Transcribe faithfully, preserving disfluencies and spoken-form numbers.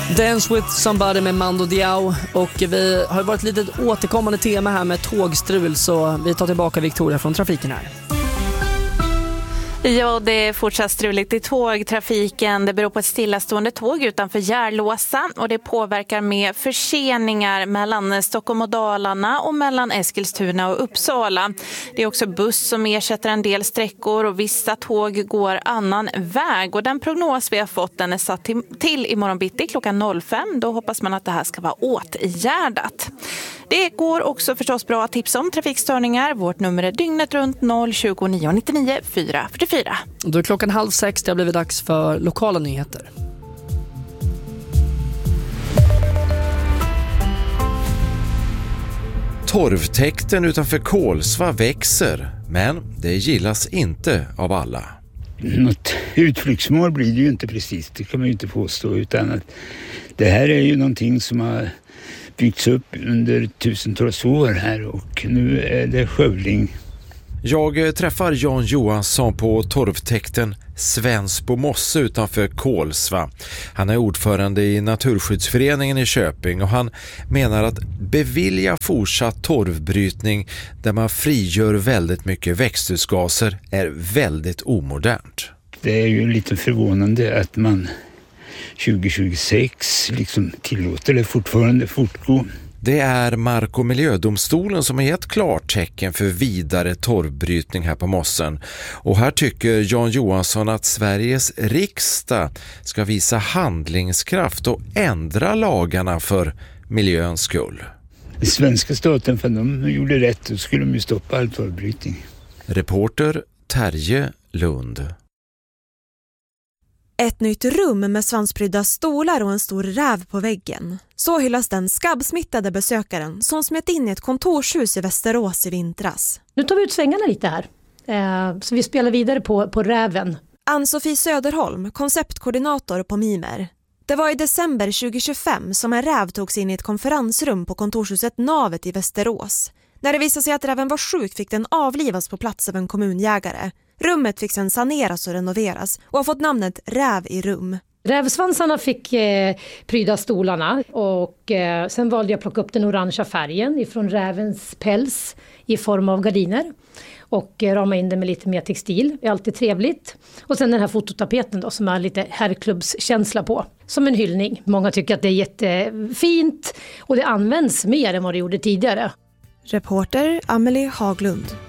Dance with somebody med Mando Diao. Och vi har varit ett litet återkommande tema här med tågstrul, så vi tar tillbaka Victoria från trafiken här. Ja, det är fortsatt struligt i tågtrafiken. Det beror på ett stillastående tåg utanför Järlåsa och det påverkar med förseningar mellan Stockholm och Dalarna och mellan Eskilstuna och Uppsala. Det är också buss som ersätter en del sträckor och vissa tåg går annan väg. Och den prognos vi har fått, den är satt till, till imorgon bitti klockan fem. Då hoppas man att det här ska vara åtgärdat. Det går också förstås bra att tipsa om trafikstörningar. Vårt nummer är dygnet runt noll tjugo nio nittionio fyra fyrtiofyra. Då är klockan halv sex, det har blivit dags för lokala nyheter. Torvtäkten utanför Kolsva växer, men det gillas inte av alla. Något utflyktsmål blir det ju inte precis, det kan man ju inte påstå, utan att det här är ju någonting som har byggts upp under tusentals år här och nu är det skövling. Jag träffar Jan Johansson på torvtäkten Svensbo mosse utanför Kolsva. Han är ordförande i Naturskyddsföreningen i Köping och han menar att bevilja fortsatt torvbrytning där man frigör väldigt mycket växthusgaser är väldigt omodernt. Det är ju lite förvånande att man tjugo tjugosex liksom tillåter det fortfarande fortgå. Det är Mark- och miljödomstolen som har gett klartecken för vidare torvbrytning här på mossen. Och här tycker Jan Johansson att Sveriges riksdag ska visa handlingskraft och ändra lagarna för miljöns skull. Den svenska staten, för de gjorde rätt, då skulle de ju stoppa all torvbrytning. Reporter Terje Lund. Ett nytt rum med svansprydda stolar och en stor räv på väggen. Så hyllas den skabbsmittade besökaren som smet in i ett kontorshus i Västerås i vintras. Nu tar vi ut svängarna lite här. Eh, så vi spelar vidare på, på räven. Ann-Sofie Söderholm, konceptkoordinator på Mimer. Det var i december tjugo tjugofem som en räv togs in i ett konferensrum på kontorshuset Navet i Västerås. När det visade sig att räven var sjuk fick den avlivas på plats av en kommunjägare. Rummet fick sedan saneras och renoveras och har fått namnet Räv i rum. Rävsvansarna fick eh, pryda stolarna och eh, sen valde jag att plocka upp den orangea färgen ifrån rävens päls i form av gardiner och eh, rama in den med lite mer textil. Det är alltid trevligt. Och sen den här fototapeten då som är lite herrklubbskänsla på. Som en hyllning. Många tycker att det är jättefint och det används mer än vad det gjorde tidigare. Reporter Amelie Haglund.